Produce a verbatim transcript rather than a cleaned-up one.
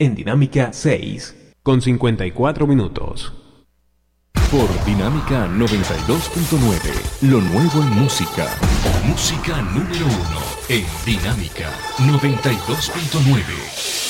en Dinámica seis, con cincuenta y cuatro minutos. Por Dinámica noventa y dos punto nueve, lo nuevo en música. Música número uno en Dinámica noventa y dos punto nueve.